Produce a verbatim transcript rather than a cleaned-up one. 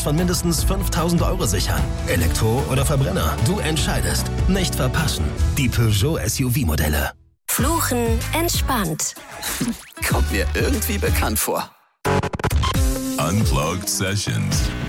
von mindestens fünftausend Euro sichern. Elektro oder Verbrenner, du entscheidest. Nicht verpassen. Die Peugeot S U V-Modelle. Fluchen entspannt. Kommt mir irgendwie bekannt vor. Unplugged Sessions.